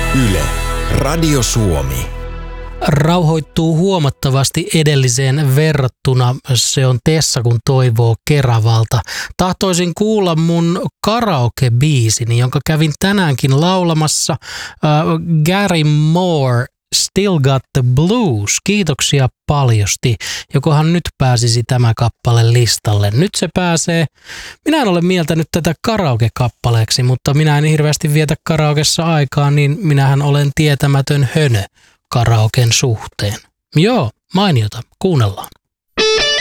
Yle, Radio Suomi. Rauhoittuu huomattavasti edelliseen verrattuna. Se on Tessa, kun toivoo Keravalta. Tahtoisin kuulla mun karaoke-biisini, jonka kävin tänäänkin laulamassa. Gary Moore, Still Got the Blues. Kiitoksia paljosti. Jokohan nyt pääsisi tämä kappale listalle. Nyt se pääsee. Minä en ole mieltänyt tätä karaoke-kappaleeksi, mutta minä en hirveästi vietä karaokessa aikaa, niin minähän olen tietämätön hönö karaoken suhteen. Joo, mainiota. Kuunnellaan.